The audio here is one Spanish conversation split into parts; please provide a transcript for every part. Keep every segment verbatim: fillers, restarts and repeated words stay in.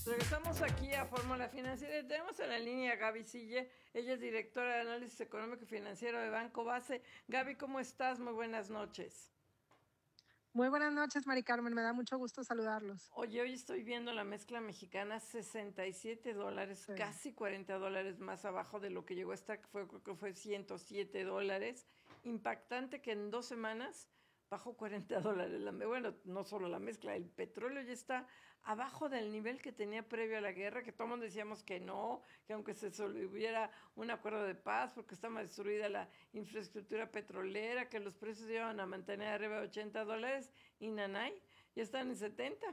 Regresamos aquí a Fórmula Financiera y tenemos en la línea a Gaby Siller. Ella es directora de Análisis Económico y Financiero de Banco Base. Gaby, ¿cómo estás? Muy buenas noches. Muy buenas noches, Mari Carmen. Me da mucho gusto saludarlos. Oye, hoy estoy viendo la mezcla mexicana, sesenta y siete dólares, sí. Casi cuarenta dólares más abajo de lo que llegó a estar, que fue, creo que fue ciento siete dólares. Impactante que en dos semanas bajó cuarenta dólares. Bueno, no solo la mezcla, el petróleo ya está abajo del nivel que tenía previo a la guerra, que todos decíamos que no, que aunque se hubiera un acuerdo de paz, porque estaba destruida la infraestructura petrolera, que los precios iban a mantener arriba de ochenta dólares, y nanay, ya están en setenta.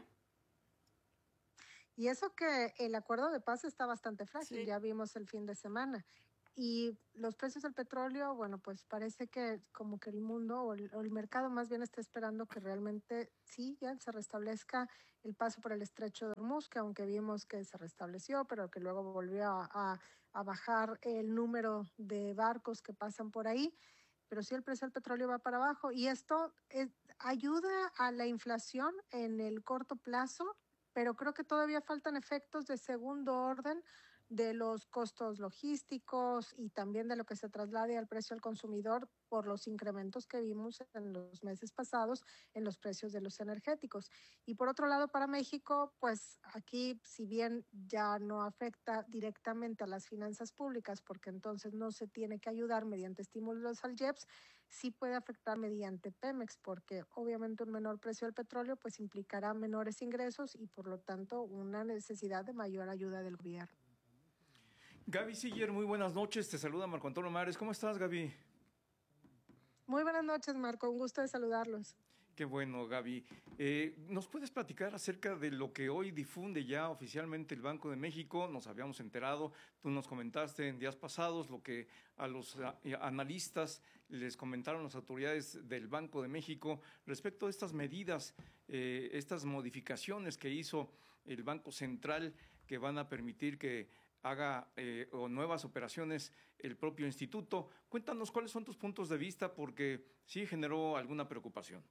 Y eso que el acuerdo de paz está bastante frágil, sí. Ya vimos el fin de semana. Y los precios del petróleo, bueno, pues parece que como que el mundo o el, o el mercado más bien está esperando que realmente sí, ya se restablezca el paso por el estrecho de Hormuz, que aunque vimos que se restableció, pero que luego volvió a, a, a bajar el número de barcos que pasan por ahí. Pero sí el precio del petróleo va para abajo y esto es, ayuda a la inflación en el corto plazo, pero creo que todavía faltan efectos de segundo orden de los costos logísticos y también de lo que se traslade al precio al consumidor por los incrementos que vimos en los meses pasados en los precios de los energéticos. Y por otro lado, para México, pues aquí, si bien ya no afecta directamente a las finanzas públicas, porque entonces no se tiene que ayudar mediante estímulos al I E P S, sí puede afectar mediante Pemex, porque obviamente un menor precio del petróleo pues implicará menores ingresos y por lo tanto una necesidad de mayor ayuda del gobierno. Gaby Siller, muy buenas noches, te saluda Marco Antonio Mares. ¿Cómo estás, Gaby? Muy buenas noches, Marco, un gusto de saludarlos. Qué bueno, Gaby. Eh, ¿Nos puedes platicar acerca de lo que hoy difunde ya oficialmente el Banco de México? Nos habíamos enterado, tú nos comentaste en días pasados lo que a los a, analistas les comentaron las autoridades del Banco de México respecto a estas medidas, eh, estas modificaciones que hizo el Banco Central que van a permitir que haga eh, o nuevas operaciones el propio instituto. Cuéntanos cuáles son tus puntos de vista, porque sí generó alguna preocupación.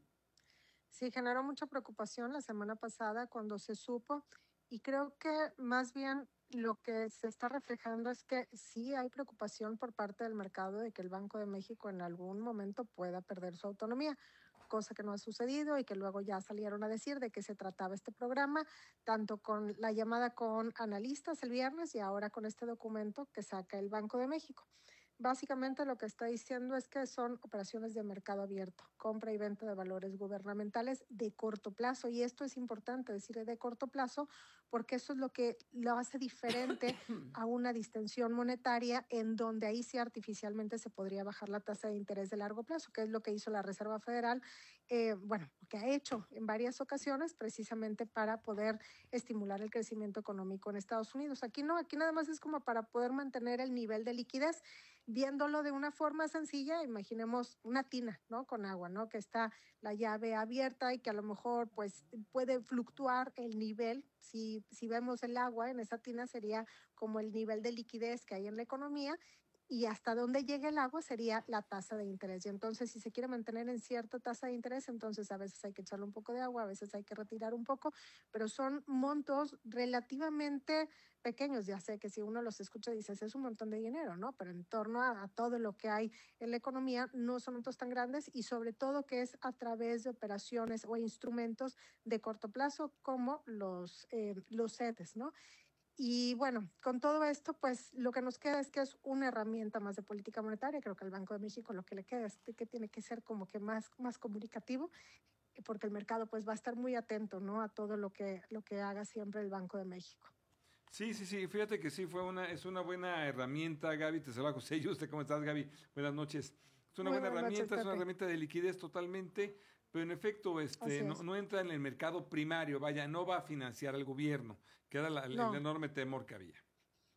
Sí, generó mucha preocupación la semana pasada cuando se supo y creo que más bien lo que se está reflejando es que sí hay preocupación por parte del mercado de que el Banco de México en algún momento pueda perder su autonomía, cosa que no ha sucedido y que luego ya salieron a decir de qué se trataba este programa, tanto con la llamada con analistas el viernes y ahora con este documento que saca el Banco de México. Básicamente lo que está diciendo es que son operaciones de mercado abierto, compra y venta de valores gubernamentales de corto plazo. Y esto es importante decir de corto plazo porque eso es lo que lo hace diferente a una distensión monetaria en donde ahí sí artificialmente se podría bajar la tasa de interés de largo plazo, que es lo que hizo la Reserva Federal, eh, bueno, que ha hecho en varias ocasiones precisamente para poder estimular el crecimiento económico en Estados Unidos. Aquí no, aquí nada más es como para poder mantener el nivel de liquidez. Viéndolo de una forma sencilla, imaginemos una tina, ¿no? Con agua, ¿no? Que está la llave abierta y que a lo mejor pues puede fluctuar el nivel. Si, si vemos el agua en esa tina sería como el nivel de liquidez que hay en la economía y hasta dónde llegue el agua sería la tasa de interés. Y entonces, si se quiere mantener en cierta tasa de interés, entonces a veces hay que echarle un poco de agua, a veces hay que retirar un poco, pero son montos relativamente pequeños. Ya sé que si uno los escucha dices, es un montón de dinero, ¿no? Pero en torno a, a todo lo que hay en la economía, no son montos tan grandes y sobre todo que es a través de operaciones o instrumentos de corto plazo como los, eh, los C E T E S, ¿no? Y bueno, con todo esto, pues lo que nos queda es que es una herramienta más de política monetaria. Creo que al Banco de México lo que le queda es que tiene que ser como que más, más comunicativo, porque el mercado pues va a estar muy atento, ¿no? A todo lo que, lo que haga siempre el Banco de México. Sí, sí, sí, fíjate que sí, fue una, es una buena herramienta, Gaby, te saluda José Yuste, ¿cómo estás, Gaby? Buenas noches. Es una Muy buena buenas herramienta, noches, es una Pepe. herramienta de liquidez totalmente, pero en efecto este, no, no entra en el mercado primario, vaya, no va a financiar al gobierno, que era la, No. el enorme temor que había.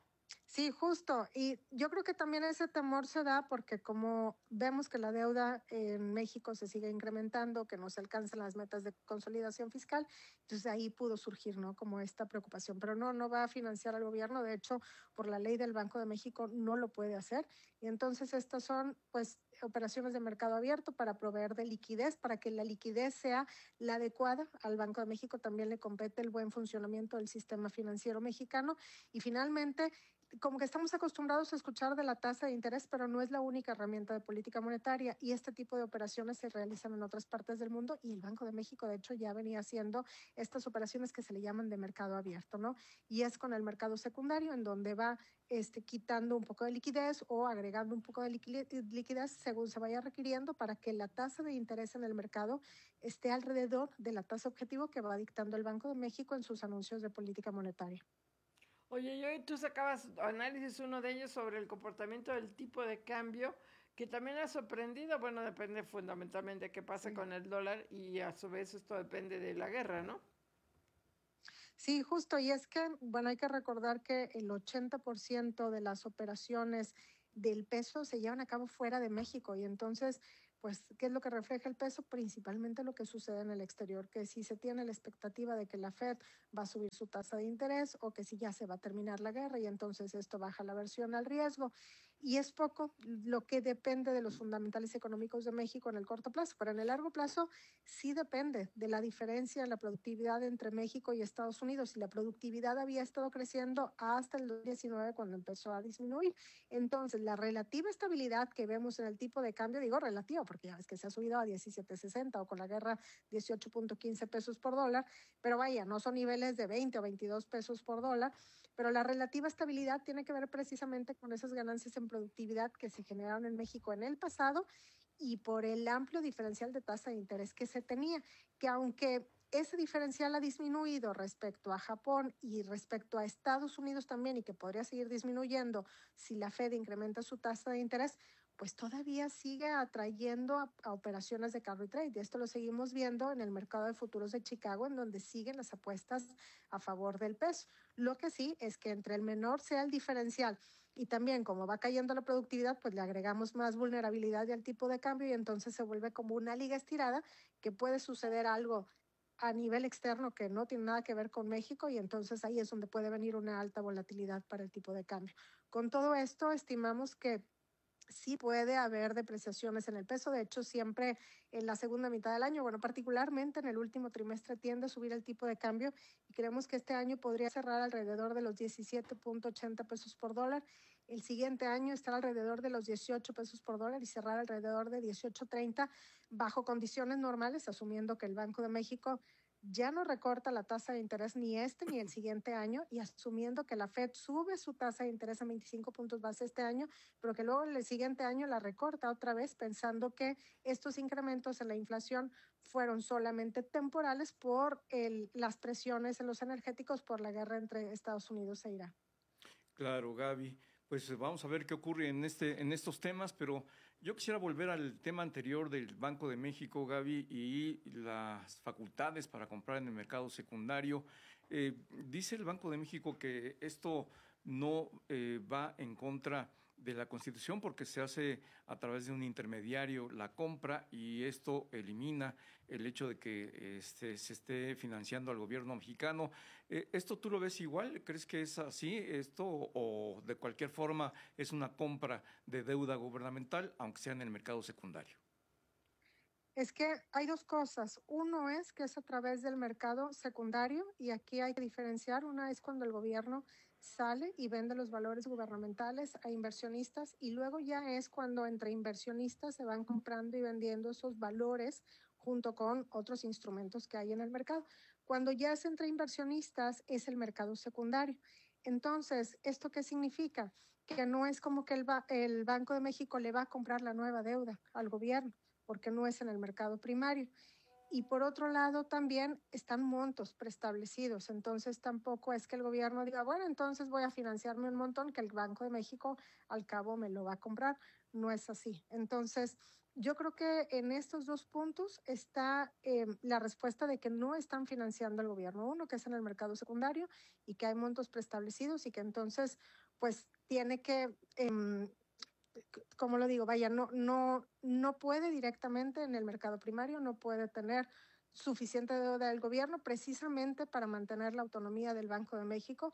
Sí, justo. Y yo creo que también ese temor se da porque como vemos que la deuda en México se sigue incrementando, que no se alcanzan las metas de consolidación fiscal, entonces ahí pudo surgir, ¿no? Como esta preocupación. Pero no, no va a financiar al gobierno. De hecho, por la ley del Banco de México no lo puede hacer. Y entonces estas son, pues, operaciones de mercado abierto para proveer de liquidez, para que la liquidez sea la adecuada. Al Banco de México también le compete el buen funcionamiento del sistema financiero mexicano. Y finalmente, como que estamos acostumbrados a escuchar de la tasa de interés, pero no es la única herramienta de política monetaria, y este tipo de operaciones se realizan en otras partes del mundo, y el Banco de México de hecho ya venía haciendo estas operaciones que se le llaman de mercado abierto, ¿no? Y es con el mercado secundario en donde va este, quitando un poco de liquidez o agregando un poco de liquidez según se vaya requiriendo, para que la tasa de interés en el mercado esté alrededor de la tasa objetivo que va dictando el Banco de México en sus anuncios de política monetaria. Oye, yo, tú sacabas análisis, uno de ellos sobre el comportamiento del tipo de cambio, que también ha sorprendido. Bueno, depende fundamentalmente de qué pasa sí. con el dólar, y a su vez esto depende de la guerra, ¿no? Sí, justo, y es que, bueno, hay que recordar que el ochenta por ciento de las operaciones del peso se llevan a cabo fuera de México, y entonces, pues, ¿qué es lo que refleja el peso? Principalmente lo que sucede en el exterior, que si se tiene la expectativa de que la Fed va a subir su tasa de interés, o que si ya se va a terminar la guerra, y entonces esto baja la aversión al riesgo. Y es poco lo que depende de los fundamentales económicos de México en el corto plazo, pero en el largo plazo sí depende de la diferencia en la productividad entre México y Estados Unidos, y la productividad había estado creciendo hasta el dos mil diecinueve cuando empezó a disminuir. Entonces, la relativa estabilidad que vemos en el tipo de cambio, digo relativa porque ya ves que se ha subido a diecisiete sesenta, o con la guerra dieciocho punto quince pesos por dólar, pero vaya, no son niveles de veinte o veintidós pesos por dólar, pero la relativa estabilidad tiene que ver precisamente con esas ganancias en productividad que se generaron en México en el pasado, y por el amplio diferencial de tasa de interés que se tenía, que aunque ese diferencial ha disminuido respecto a Japón y respecto a Estados Unidos también, y que podría seguir disminuyendo si la Fed incrementa su tasa de interés, pues todavía sigue atrayendo a, a operaciones de carry trade. Y esto lo seguimos viendo en el mercado de futuros de Chicago, en donde siguen las apuestas a favor del peso. Lo que sí es que entre el menor sea el diferencial, y también como va cayendo la productividad, pues le agregamos más vulnerabilidad al tipo de cambio, y entonces se vuelve como una liga estirada, que puede suceder algo a nivel externo que no tiene nada que ver con México, y entonces ahí es donde puede venir una alta volatilidad para el tipo de cambio. Con todo esto, estimamos que sí puede haber depreciaciones en el peso. De hecho, siempre en la segunda mitad del año, bueno, particularmente en el último trimestre, tiende a subir el tipo de cambio, y creemos que este año podría cerrar alrededor de los diecisiete punto ochenta pesos por dólar. El siguiente año estará alrededor de los dieciocho pesos por dólar, y cerrar alrededor de dieciocho treinta bajo condiciones normales, asumiendo que el Banco de México ya no recorta la tasa de interés ni este ni el siguiente año, y asumiendo que la Fed sube su tasa de interés a veinticinco puntos base este año, pero que luego el siguiente año la recorta otra vez, pensando que estos incrementos en la inflación fueron solamente temporales por el, las presiones en los energéticos por la guerra entre Estados Unidos e Irán. Claro, Gaby. Pues vamos a ver qué ocurre en, este, en estos temas, pero yo quisiera volver al tema anterior del Banco de México, Gaby, y las facultades para comprar en el mercado secundario. Eh, dice el Banco de México que esto no eh, va en contra de la Constitución, porque se hace a través de un intermediario la compra, y esto elimina el hecho de que este, se esté financiando al gobierno mexicano. Eh, ¿Esto tú lo ves igual? ¿Crees que es así esto, o de cualquier forma es una compra de deuda gubernamental, aunque sea en el mercado secundario? Es que hay dos cosas. Uno es que es a través del mercado secundario, y aquí hay que diferenciar. Una es cuando el gobierno sale y vende los valores gubernamentales a inversionistas, y luego ya es cuando entre inversionistas se van comprando y vendiendo esos valores junto con otros instrumentos que hay en el mercado. Cuando ya es entre inversionistas es el mercado secundario. Entonces, ¿esto qué significa? Que no es como que el, ba- el Banco de México le va a comprar la nueva deuda al gobierno, porque no es en el mercado primario. Y por otro lado también están montos preestablecidos, entonces tampoco es que el gobierno diga, bueno, entonces voy a financiarme un montón que el Banco de México al cabo me lo va a comprar. No es así. Entonces, yo creo que en estos dos puntos está eh, la respuesta de que no están financiando al gobierno. Uno, que es en el mercado secundario, y que hay montos preestablecidos, y que entonces, pues, tiene que... Eh, como lo digo, vaya, no, no, no puede directamente en el mercado primario, no puede tener suficiente deuda del gobierno precisamente para mantener la autonomía del Banco de México.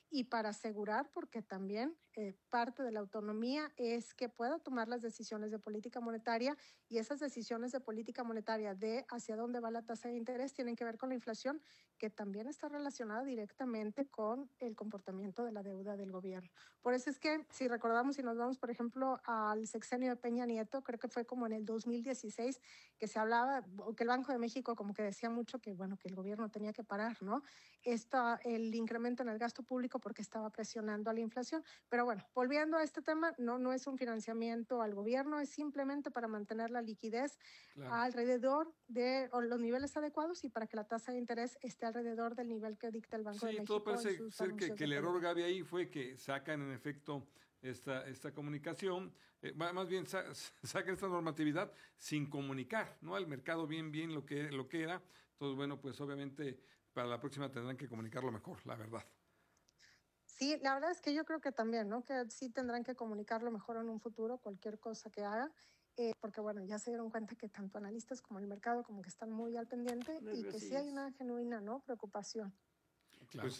y para asegurar, porque también eh, parte de la autonomía es que pueda tomar las decisiones de política monetaria, y esas decisiones de política monetaria de hacia dónde va la tasa de interés tienen que ver con la inflación, que también está relacionada directamente con el comportamiento de la deuda del gobierno. Por eso es que, si recordamos y nos vamos, por ejemplo, al sexenio de Peña Nieto, creo que fue como en el dos mil dieciséis, que se hablaba, que el Banco de México como que decía mucho que, bueno, que el gobierno tenía que parar, ¿no? Esta, el incremento en el gasto público porque estaba presionando a la inflación. Pero bueno, volviendo a este tema, no, no es un financiamiento al gobierno, es simplemente para mantener la liquidez claro. alrededor de los niveles adecuados y para que la tasa de interés esté alrededor del nivel que dicta el Banco sí, de México. Sí, todo parece ser que, que el error, Gaby, ahí fue que sacan en efecto esta, esta comunicación, eh, más bien sa sacan esta normatividad sin comunicar, ¿no? Al mercado bien, bien lo que, lo que era. Entonces, bueno, pues obviamente para la próxima tendrán que comunicarlo mejor, la verdad. Sí, la verdad es que yo creo que también, ¿no? Que sí tendrán que comunicarlo mejor en un futuro, cualquier cosa que haga, eh, porque bueno, ya se dieron cuenta que tanto analistas como el mercado como que están muy al pendiente y que sí hay una genuina, ¿no? Preocupación. Claro. Pues